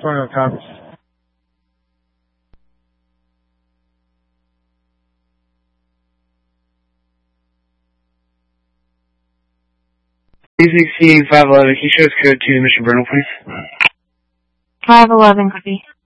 Tornado copies. Please exceed 511. Can you show us code to Mission Burnham, please? 511, copy.